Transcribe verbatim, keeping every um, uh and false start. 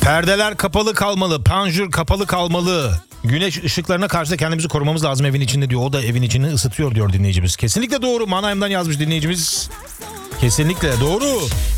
Perdeler kapalı kalmalı, panjur kapalı kalmalı. Güneş ışıklarına karşı da kendimizi korumamız lazım evin içinde diyor. O da evin içini ısıtıyor diyor dinleyicimiz. Kesinlikle doğru. Mannheim'dan yazmış dinleyicimiz. Kesinlikle doğru.